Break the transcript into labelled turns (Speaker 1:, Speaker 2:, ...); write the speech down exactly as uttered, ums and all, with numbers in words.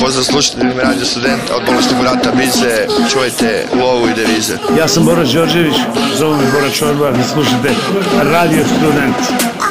Speaker 1: pozdrav slušateljima Radio Student, od bolesti Murata Bize, čujete Lovu i devize.
Speaker 2: Ja sam Boris Đorđević, zovem me Bora Čorba, vi slušate Radio Student.